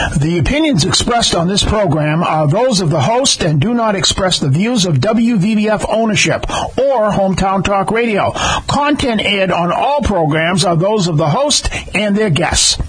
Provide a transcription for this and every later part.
The opinions expressed on this program are those of the host and do not express the views of WVBF ownership or Hometown Talk Radio. Content aired on all programs are those of the host and their guests.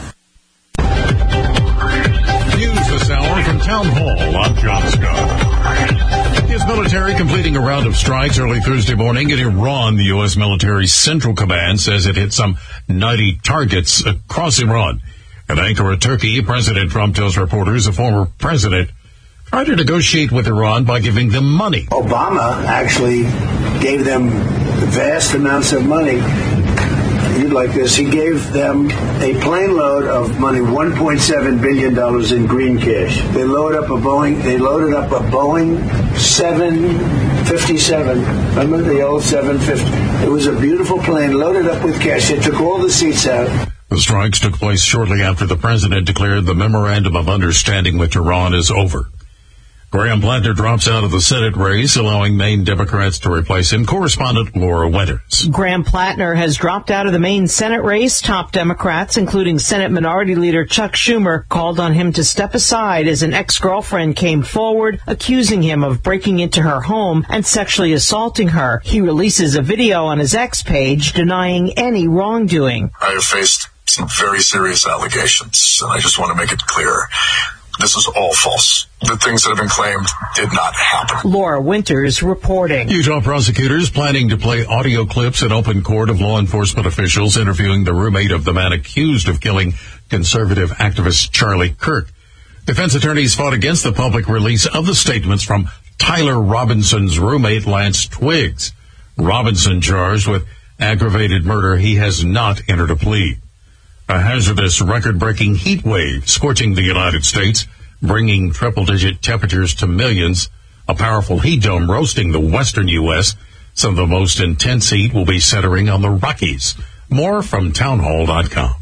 News this hour from Town Hall. I'm John Scott. U.S. military completing a round of strikes early Thursday morning in Iran. The U.S. military Central Command says it hit some 90 targets across Iran. At Ankara, Turkey, President Trump tells reporters a former president tried to negotiate with Iran by giving them money. Obama actually gave them vast amounts of money. You'd like this. He gave them a plane load of money, $1.7 billion in green cash. They loaded up a Boeing 757. Remember the old 750? It was a beautiful plane loaded up with cash. They took all the seats out. The strikes took place shortly after the president declared the memorandum of understanding with Iran is over. Graham Plattner drops out of the Senate race, allowing Maine Democrats to replace him. Correspondent Laura Winters. Graham Plattner has dropped out of the Maine Senate race. Top Democrats, including Senate Minority Leader Chuck Schumer, called on him to step aside as an ex-girlfriend came forward, accusing him of breaking into her home and sexually assaulting her. He releases a video on his X page denying any wrongdoing. I have faced some very serious allegations, and I just want to make it clear. This is all false. The things that have been claimed did not happen. Laura Winters reporting. Utah prosecutors planning to play audio clips in open court of law enforcement officials interviewing the roommate of the man accused of killing conservative activist Charlie Kirk. Defense attorneys fought against the public release of the statements from Tyler Robinson's roommate, Lance Twiggs. Robinson charged with aggravated murder. He has not entered a plea. A hazardous record-breaking heat wave scorching the United States, bringing triple-digit temperatures to millions. A powerful heat dome roasting the western U.S. Some of the most intense heat will be centering on the Rockies. More from townhall.com.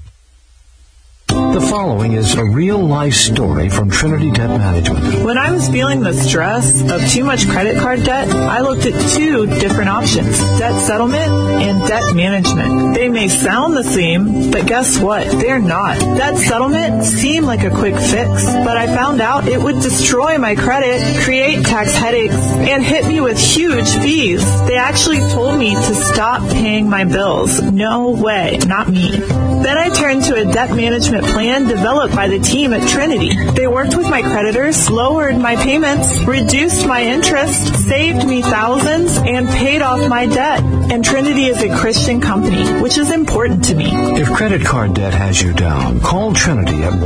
The following is a real-life story from Trinity Debt Management. When I was feeling the stress of too much credit card debt, I looked at two different options, debt settlement and debt management. They may sound the same, but guess what? They're not. Debt settlement seemed like a quick fix, but I found out it would destroy my credit, create tax headaches, and hit me with huge fees. They actually told me to stop paying my bills. No way, not me. Then I turned to a debt management plan developed by the team at Trinity. They worked with my creditors, lowered my payments, reduced my interest, saved me thousands, and paid off my debt. And Trinity is a Christian company, which is important to me. If credit card debt has you down, call Trinity at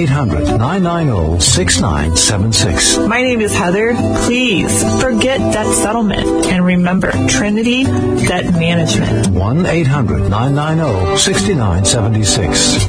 1-800-990-6976. My name is Heather. Please forget debt settlement and remember Trinity Debt Management. 1-800-990-6976.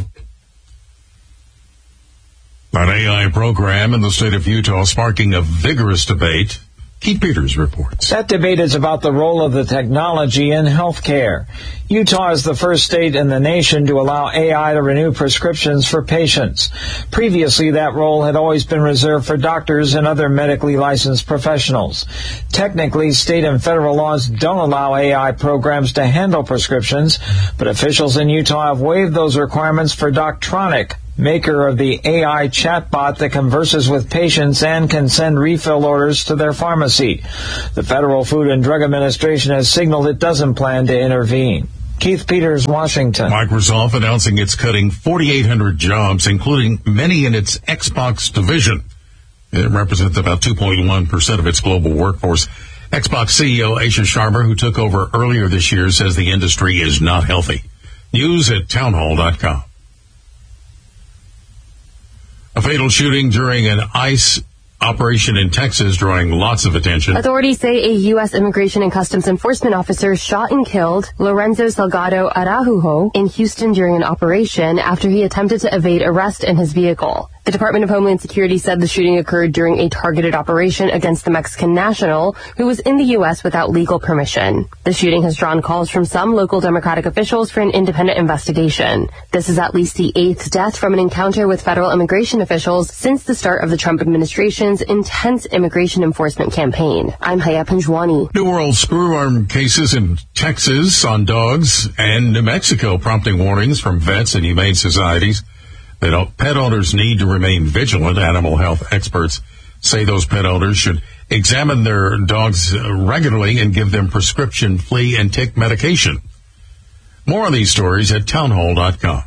An AI program in the state of Utah sparking a vigorous debate. Keith Peters reports. That debate is about the role of the technology in healthcare. Utah is the first state in the nation to allow AI to renew prescriptions for patients. Previously, that role had always been reserved for doctors and other medically licensed professionals. Technically, state and federal laws don't allow AI programs to handle prescriptions, but officials in Utah have waived those requirements for Doctronic, maker of the AI chatbot that converses with patients and can send refill orders to their pharmacy. The Federal Food and Drug Administration has signaled it doesn't plan to intervene. Keith Peters, Washington. Microsoft announcing it's cutting 4,800 jobs, including many in its Xbox division. It represents about 2.1% of its global workforce. Xbox CEO Asha Sharma, who took over earlier this year, says the industry is not healthy. News at townhall.com. A fatal shooting during an ICE operation in Texas drawing lots of attention. Authorities say a U.S. Immigration and Customs Enforcement officer shot and killed Lorenzo Salgado Araujo in Houston during an operation after he attempted to evade arrest in his vehicle. The Department of Homeland Security said the shooting occurred during a targeted operation against the Mexican national who was in the U.S. without legal permission. The shooting has drawn calls from some local Democratic officials for an independent investigation. This is at least the 8th death from an encounter with federal immigration officials since the start of the Trump administration's intense immigration enforcement campaign. I'm Haya Panjwani. New World screw-arm cases in Texas on dogs and New Mexico prompting warnings from vets and humane societies. Pet owners need to remain vigilant. Animal health experts say those pet owners should examine their dogs regularly and give them prescription flea and tick medication. More on these stories at townhall.com.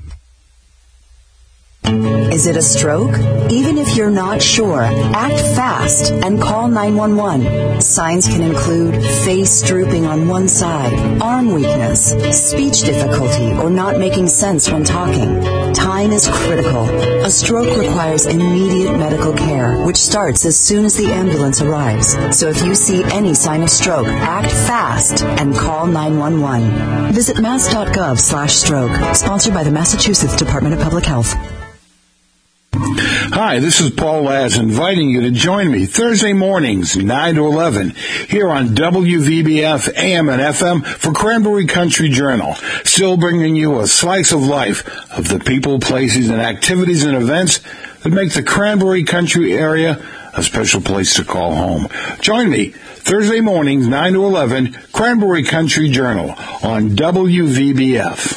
Is it a stroke? Even if you're not sure, act fast and call 911. Signs can include face drooping on one side, arm weakness, speech difficulty, or not making sense when talking. Time is critical. A stroke requires immediate medical care, which starts as soon as the ambulance arrives. So if you see any sign of stroke, act fast and call 911. Visit mass.gov/stroke. Sponsored by the Massachusetts Department of Public Health. Hi, this is Paul Laz inviting you to join me Thursday mornings, 9 to 11, here on WVBF AM and FM for Cranberry Country Journal, still bringing you a slice of life of the people, places, and activities and events that make the Cranberry Country area a special place to call home. Join me Thursday mornings, 9 to 11, Cranberry Country Journal on WVBF.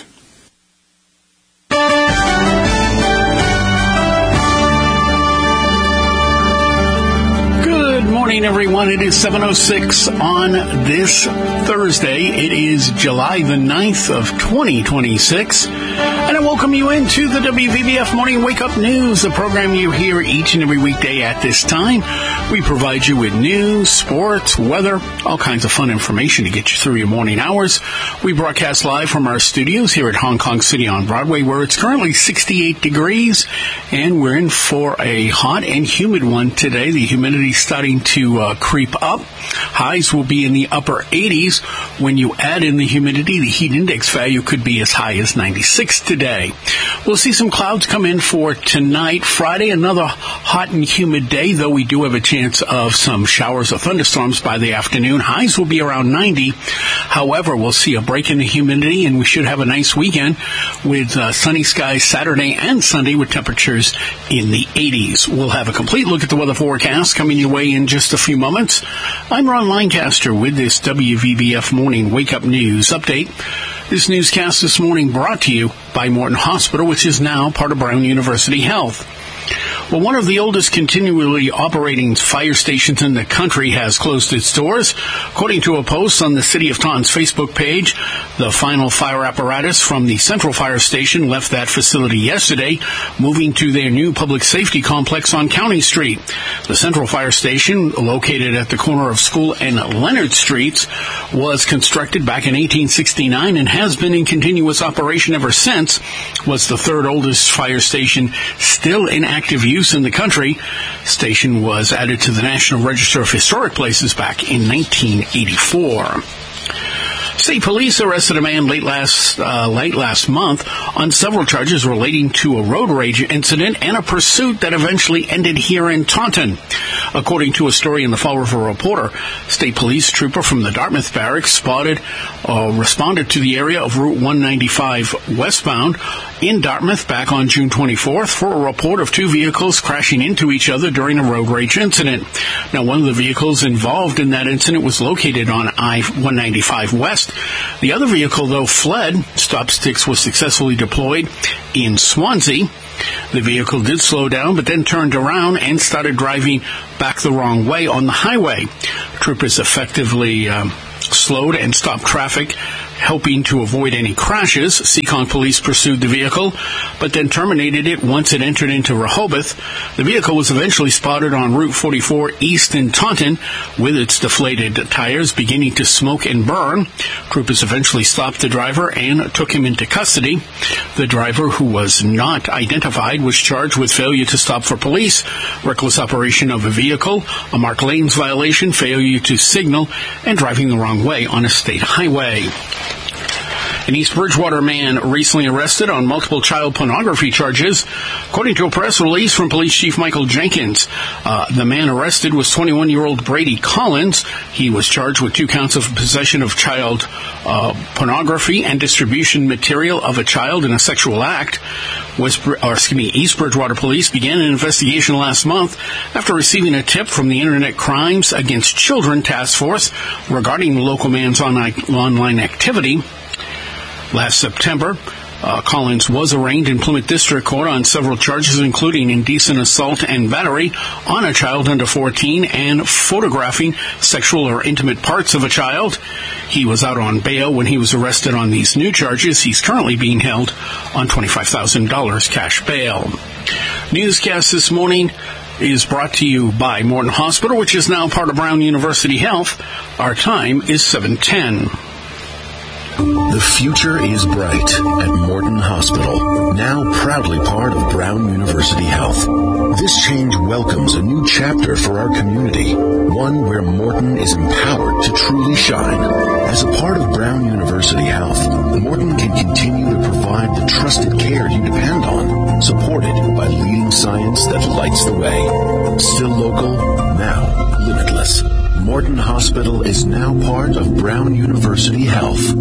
Good morning, everyone. It is 7:06 on this Thursday. It is July the 9th of 2026. And I welcome you into the WVBF Morning Wake Up News, the program you hear each and every weekday at this time. We provide you with news, sports, weather, all kinds of fun information to get you through your morning hours. We broadcast live from our studios here at Hong Kong City on Broadway, where it's currently 68 degrees, and we're in for a hot and humid one today. The humidity starting to creep up. Highs will be in the upper 80s. When you add in the humidity, the heat index value could be as high as 96 today. We'll see some clouds come in for tonight. Friday, another hot and humid day, though we do have a chance of some showers or thunderstorms by the afternoon. Highs will be around 90. However, we'll see a break in the humidity, and we should have a nice weekend with sunny skies Saturday and Sunday with temperatures in the 80s. We'll have a complete look at the weather forecast coming your way in just a few moments. I'm Ron Lancaster with this WVBF Morning Wake Up News Update. This newscast this morning brought to you by Morton Hospital, which is now part of Brown University Health. Well, one of the oldest continually operating fire stations in the country has closed its doors. According to a post on the City of Taunton's Facebook page, the final fire apparatus from the Central Fire Station left that facility yesterday, moving to their new public safety complex on County Street. The Central Fire Station, located at the corner of School and Leonard Streets, was constructed back in 1869 and has been in continuous operation ever since. Was the third oldest fire station still in active use in the country. Station was added to the National Register of Historic Places back in 1984. State police arrested a man late last month on several charges relating to a road rage incident and a pursuit that eventually ended here in Taunton. According to a story in the Fall River Reporter, state police trooper from the Dartmouth Barracks responded to the area of Route 195 westbound in Dartmouth back on June 24th for a report of two vehicles crashing into each other during a road rage incident. Now, one of the vehicles involved in that incident was located on I-195 West. The other vehicle, though, fled. Stop sticks was successfully deployed in Swansea. The vehicle did slow down, but then turned around and started driving back the wrong way on the highway. Troopers effectively slowed and stopped traffic, helping to avoid any crashes. Seacon police pursued the vehicle, but then terminated it once it entered into Rehoboth. The vehicle was eventually spotted on Route 44 east in Taunton with its deflated tires beginning to smoke and burn. Troopers eventually stopped the driver and took him into custody. The driver, who was not identified, was charged with failure to stop for police, reckless operation of a vehicle, a marked lanes violation, failure to signal, and driving the wrong way on a state highway. An East Bridgewater man recently arrested on multiple child pornography charges. According to a press release from Police Chief Michael Jenkins, the man arrested was 21-year-old Brady Collins. He was charged with 2 counts of possession of child pornography and distribution material of a child in a sexual act. East Bridgewater Police began an investigation last month after receiving a tip from the Internet Crimes Against Children Task Force regarding the local man's online activity. Last September, Collins was arraigned in Plymouth District Court on several charges, including indecent assault and battery on a child under 14 and photographing sexual or intimate parts of a child. He was out on bail when he was arrested on these new charges. He's currently being held on $25,000 cash bail. Newscast this morning is brought to you by Morton Hospital, which is now part of Brown University Health. Our time is 7:10. The future is bright at Morton Hospital, now proudly part of Brown University Health. This change welcomes a new chapter for our community, one where Morton is empowered to truly shine. As a part of Brown University Health, Morton can continue to provide the trusted care you depend on, supported by leading science that lights the way. Still local, now limitless. Morton Hospital is now part of Brown University Health.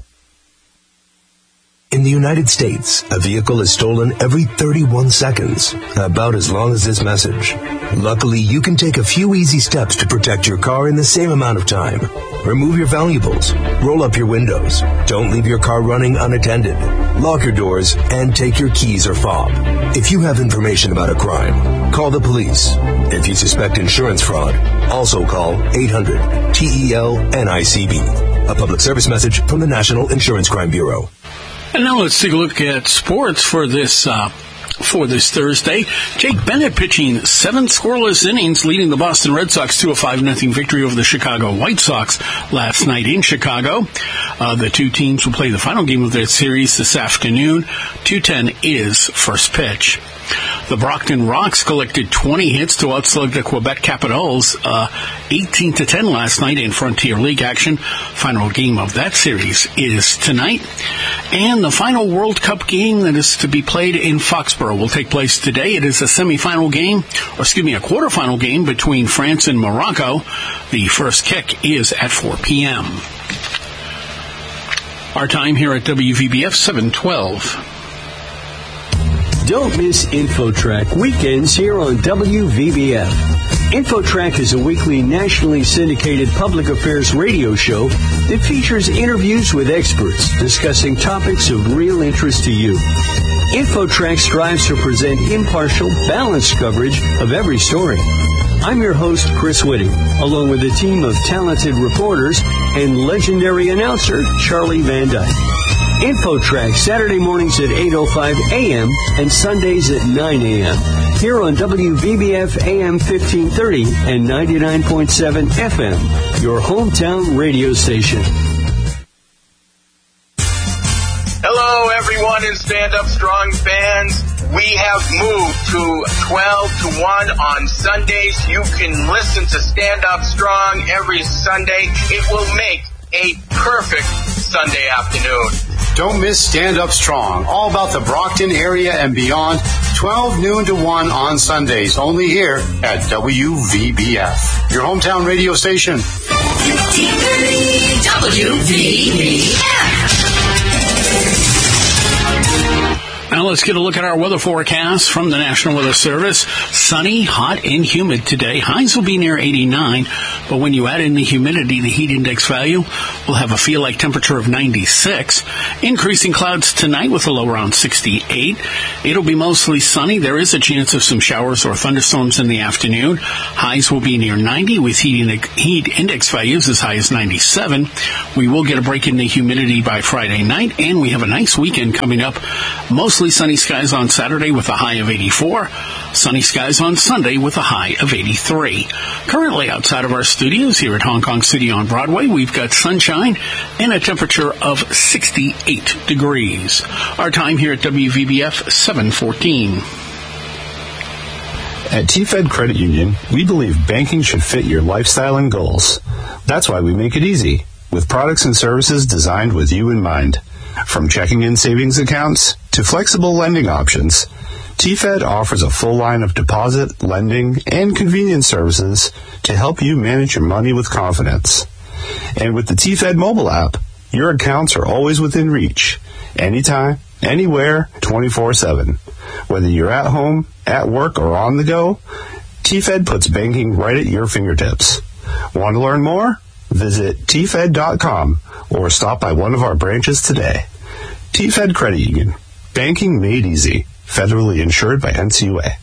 In the United States, a vehicle is stolen every 31 seconds, about as long as this message. Luckily, you can take a few easy steps to protect your car in the same amount of time. Remove your valuables, roll up your windows, don't leave your car running unattended, lock your doors, and take your keys or fob. If you have information about a crime, call the police. If you suspect insurance fraud, also call 800-TEL-NICB. A public service message from the National Insurance Crime Bureau. And now let's take a look at sports for this Thursday. Jake Bennett pitching 7 scoreless innings, leading the Boston Red Sox to a 5-0 victory over the Chicago White Sox last night in Chicago. The two teams will play the final game of their series this afternoon. 2:10 is first pitch. The Brockton Rox collected 20 hits to outslug the Quebec Capitals 18-10 last night in Frontier League action. Final game of that series is tonight. And the final World Cup game that is to be played in Foxborough will take place today. It is a quarterfinal game between France and Morocco. The first kick is at 4 p.m. Our time here at WVBF 7:12. Don't miss InfoTrack weekends here on WVBF. InfoTrack is a weekly nationally syndicated public affairs radio show that features interviews with experts discussing topics of real interest to you. InfoTrack strives to present impartial, balanced coverage of every story. I'm your host, Chris Whitting, along with a team of talented reporters and legendary announcer, Charlie Van Dyke. InfoTrack, Saturday mornings at 8:05 a.m. and Sundays at 9 a.m. here on WVBF AM 1530 and 99.7 FM, your hometown radio station. Hello, everyone in Stand Up Strong fans. We have moved to 12-1 on Sundays. You can listen to Stand Up Strong every Sunday. It will make a perfect Sunday afternoon. Don't miss Stand Up Strong, all about the Brockton area and beyond, 12 noon to 1 on Sundays, only here at WVBF, your hometown radio station. WVBF. Now let's get a look at our weather forecast from the National Weather Service. Sunny, hot, and humid today. Highs will be near 89, but when you add in the humidity, the heat index value will have a feel-like temperature of 96. Increasing clouds tonight with a low around 68. It'll be mostly sunny. There is a chance of some showers or thunderstorms in the afternoon. Highs will be near 90 with heat index values as high as 97. We will get a break in the humidity by Friday night, and we have a nice weekend coming up. Mostly sunny skies on Saturday with a high of 84. Sunny skies on Sunday with a high of 83. Currently outside of our studios here at Hong Kong City on Broadway, we've got sunshine and a temperature of 68 degrees. Our time here at WVBF 7:14. At TFed Credit Union, we believe banking should fit your lifestyle and goals. That's why we make it easy, with products and services designed with you in mind. From checking and savings accounts to flexible lending options, TFed offers a full line of deposit, lending, and convenience services to help you manage your money with confidence. And with the TFed mobile app, your accounts are always within reach, anytime, anywhere, 24/7. Whether you're at home, at work, or on the go, TFed puts banking right at your fingertips. Want to learn more? Visit tfed.com or stop by one of our branches today. T-Fed Credit Union. Banking made easy. Federally insured by NCUA.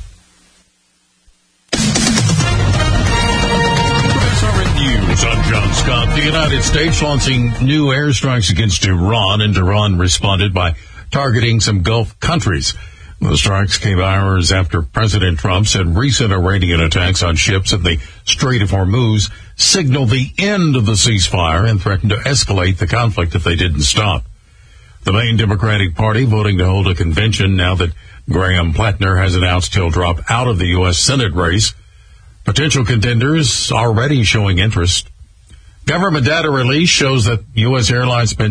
I'm John Scott. The United States launching new airstrikes against Iran, and Iran responded by targeting some Gulf countries. The strikes came hours after President Trump said recent Iranian attacks on ships in the Strait of Hormuz signaled the end of the ceasefire and threatened to escalate the conflict if they didn't stop. The main Democratic Party voting to hold a convention now that Graham Plattner has announced he'll drop out of the U.S. Senate race. Potential contenders already showing interest. Government data release shows that U.S. airlines spent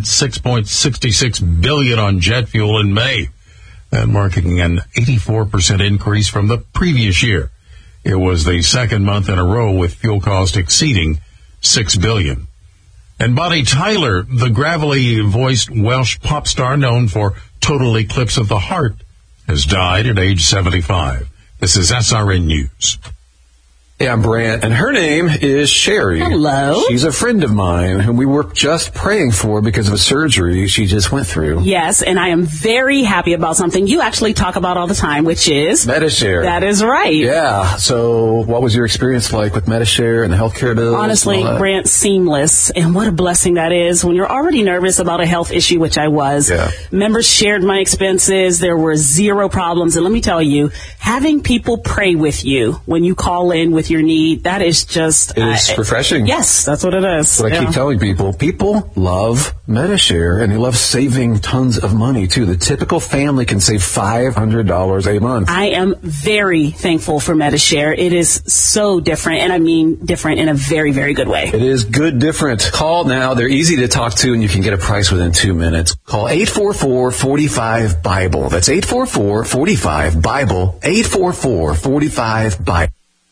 $6.66 billion on jet fuel in May, and marking an 84% increase from the previous year. It was the second month in a row with fuel cost exceeding $6 billion. And Bonnie Tyler, the gravelly-voiced Welsh pop star known for Total Eclipse of the Heart, has died at age 75. This is SRN News. Hey, I'm Brant, and her name is Sherry. Hello. She's a friend of mine whom we were just praying for because of a surgery she just went through. Yes, and I am very happy about something you actually talk about all the time, which is Medi-Share. That is right. Yeah. So what was your experience like with Medi-Share and the healthcare bills? Honestly, Brant, seamless. And what a blessing that is when you're already nervous about a health issue, which I was. Yeah. Members shared my expenses. There were zero problems. And let me tell you, having people pray with you when you call in with your need, that is just... It's refreshing. Yes, that's what it is. But I keep telling people love Medi-Share, and they love saving tons of money, too. The typical family can save $500 a month. I am very thankful for Medi-Share. It is so different, and I mean different in a very, very good way. It is good different. Call now. They're easy to talk to, and you can get a price within 2 minutes. Call 844-45-BIBLE. That's 844-45-BIBLE. 844-45-BIBLE.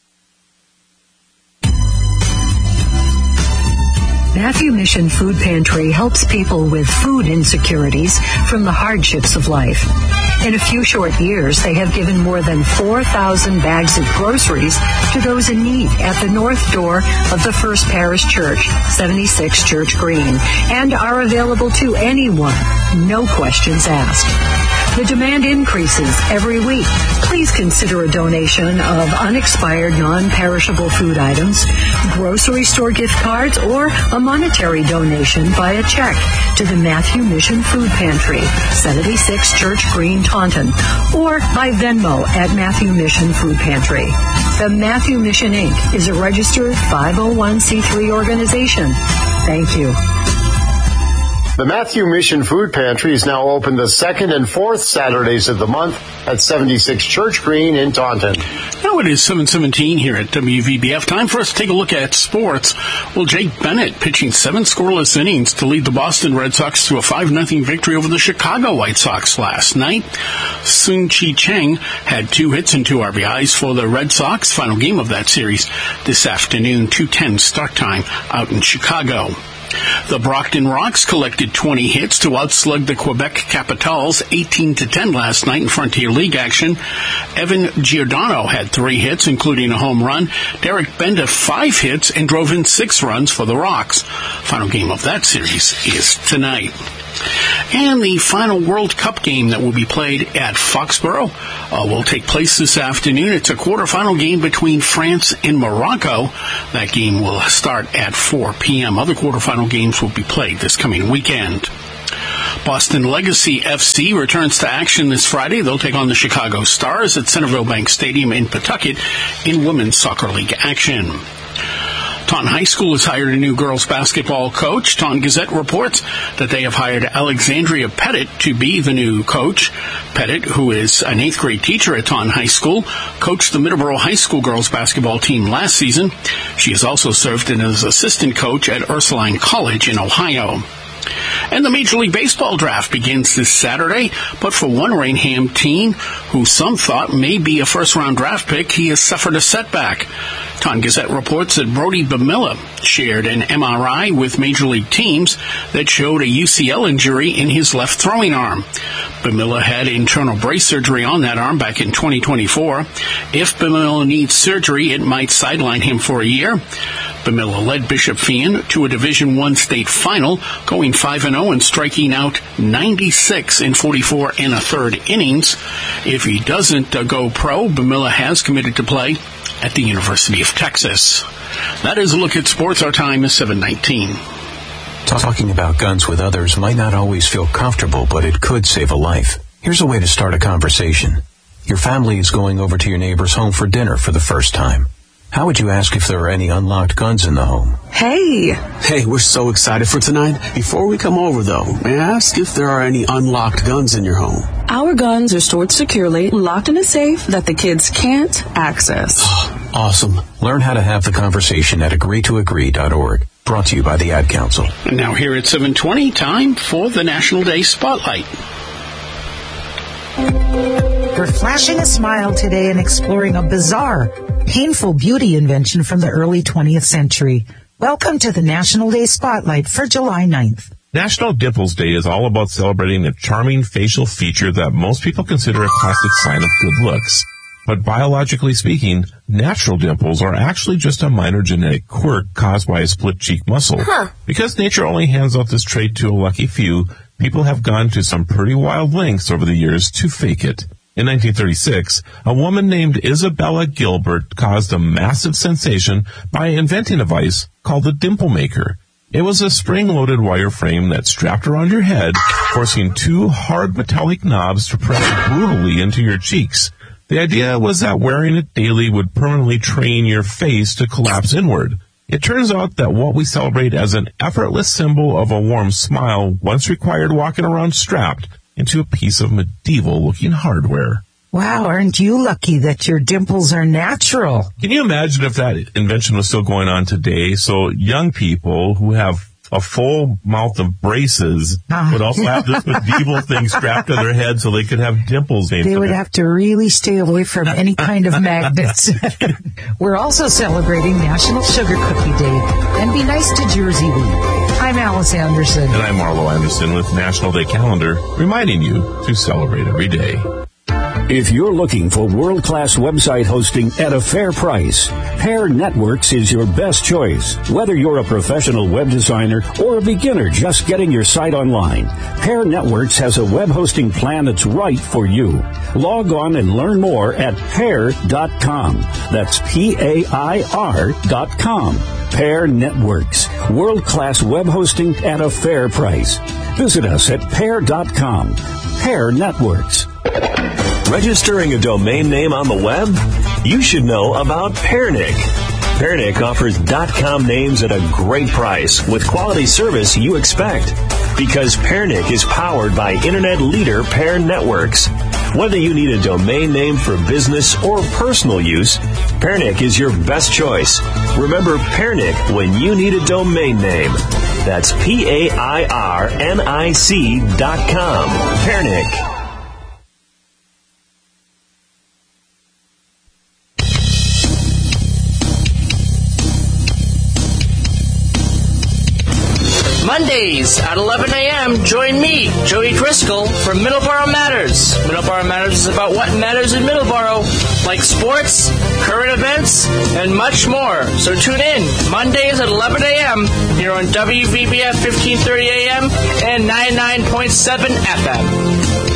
Matthew Mission Food Pantry helps people with food insecurities from the hardships of life. In a few short years, they have given more than 4,000 bags of groceries to those in need at the north door of the First Parish Church, 76 Church Green, and are available to anyone, no questions asked. The demand increases every week. Please consider a donation of unexpired, non-perishable food items, grocery store gift cards, or a monetary donation via check to the Matthew Mission Food Pantry, 76 Church Green, Taunton, or by Venmo at Matthew Mission Food Pantry. The Matthew Mission, Inc. is a registered 501c3 organization. Thank you. The Matthew Mission Food Pantry is now open the second and fourth Saturdays of the month at 76 Church Green in Taunton. Now it is 7:17 here at WVBF. Time for us to take a look at sports. Well, Jake Bennett pitching 7 scoreless innings to lead the Boston Red Sox to a 5-0 victory over the Chicago White Sox last night. Seung-Chi Cheng had 2 hits and 2 RBIs for the Red Sox. Final game of that series this afternoon, 2:10 start time out in Chicago. The Brockton Rox collected 20 hits to outslug the Quebec Capitals 18-10 last night in Frontier League action. Evan Giordano had 3 hits, including a home run. Derek Benda 5 hits and drove in 6 runs for the Rox. Final game of that series is tonight. And the final World Cup game that will be played at Foxborough will take place this afternoon. It's a quarterfinal game between France and Morocco. That game will start at 4 p.m. Other quarterfinal games will be played this coming weekend. Boston Legacy FC returns to action this Friday. They'll take on the Chicago Stars at Centerville Bank Stadium in Pawtucket in Women's Soccer League action. Taunton High School has hired a new girls basketball coach. Taunton Gazette reports that they have hired Alexandria Pettit to be the new coach. Pettit, who is an 8th grade teacher at Taunton High School, coached the Middleborough High School girls basketball team last season. She has also served as assistant coach at Ursuline College in Ohio. And the Major League Baseball draft begins this Saturday, but for one Rainham teen, who some thought may be a first-round draft pick, he has suffered a setback. Con-Gazette reports that Brody Bamilla shared an MRI with Major League teams that showed a UCL injury in his left throwing arm. Bamilla had internal brace surgery on that arm back in 2024. If Bamilla needs surgery, it might sideline him for a year. Bamilla led Bishop Feehan to a Division I state final, going 5-0 and striking out 96 in 44 1/3 innings. If he doesn't go pro, Bamilla has committed to play at the University of Texas. That is a look at sports. Our time is 7:19. Talking about guns with others might not always feel comfortable, but it could save a life. Here's a way to start a conversation. Your family is going over to your neighbor's home for dinner for the first time. How would you ask if there are any unlocked guns in the home? Hey, we're so excited for tonight. Before we come over, though, may I ask if there are any unlocked guns in your home? Our guns are stored securely, locked in a safe that the kids can't access. Awesome. Learn how to have the conversation at agreetoagree.org. Brought to you by the Ad Council. And now here at 7:20, time for the National Day Spotlight. We're flashing a smile today and exploring a bizarre, painful beauty invention from the early 20th century. Welcome to the National Day Spotlight for July 9th. National Dimples Day is all about celebrating a charming facial feature that most people consider a classic sign of good looks. But biologically speaking, natural dimples are actually just a minor genetic quirk caused by a split cheek muscle. Because nature only hands out this trait to a lucky few, people have gone to some pretty wild lengths over the years to fake it. In 1936, a woman named Isabella Gilbert caused a massive sensation by inventing a device called the Dimple Maker. It was a spring-loaded wire frame that strapped around your head, forcing two hard metallic knobs to press brutally into your cheeks. The idea was that wearing it daily would permanently train your face to collapse inward. It turns out that what we celebrate as an effortless symbol of a warm smile once required walking around strapped into a piece of medieval-looking hardware. Wow, aren't you lucky that your dimples are natural? Can you imagine if that invention was still going on today? So young people who have a full mouth of braces would also have this medieval thing strapped to their head so they could have dimples. They would have to really stay away from any kind of magnets. We're also celebrating National Sugar Cookie Day. And be nice to Jersey Wheat. I'm Alice Anderson. And I'm Marlo Anderson with National Day Calendar, reminding you to celebrate every day. If you're looking for world-class website hosting at a fair price, Pair Networks is your best choice. Whether you're a professional web designer or a beginner just getting your site online, Pair Networks has a web hosting plan that's right for you. Log on and learn more at pair.com. That's PAIR.com. Pair Networks, world-class web hosting at a fair price. Visit us at pair.com. Pair Networks. Registering a domain name on the web? You should know about Pairnic. Pairnic offers .com names at a great price with quality service you expect. Because Pairnic is powered by internet leader Pair Networks. Whether you need a domain name for business or personal use, Pairnic is your best choice. Remember Pairnic when you need a domain name. That's PAIRNIC.com. Pairnic. Mondays at 11 a.m., join me, Joey Driscoll, for Middleborough Matters. Middleborough Matters is about what matters in Middleborough, like sports, current events, and much more. So tune in Mondays at 11 a.m. here on WVBF 1530 a.m. and 99.7 FM.